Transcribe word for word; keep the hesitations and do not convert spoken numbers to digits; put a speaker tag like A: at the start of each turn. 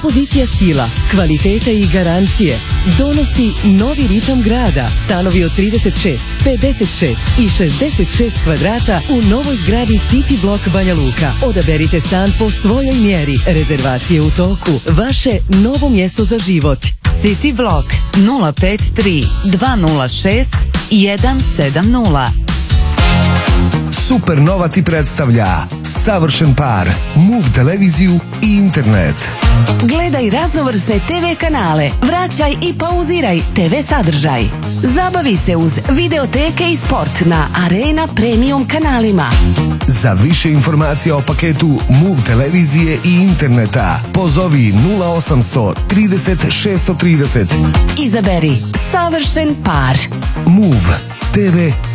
A: Kompozicija stila, kvaliteta i garancije donosi novi ritam grada. Stanovi od trideset šest, pedeset šest i šezdeset šest kvadrata u novoj zgradi City Block Banja Luka. Odaberite stan po svojoj mjeri. Rezervacije u toku. Vaše novo mjesto za život.
B: City Block nula pet tri dva nula šest jedan sedam nula.
C: Supernova ti predstavlja Savršen par, Move televiziju i internet.
D: Gledaj raznovrsne te ve kanale, vraćaj i pauziraj te ve sadržaj. Zabavi se uz videoteke i sport na Arena Premium kanalima.
C: Za više informacija o paketu Move televizije i interneta pozovi nula osamsto trideset šesto trideset.
D: Izaberi Savršen par.
C: Move te ve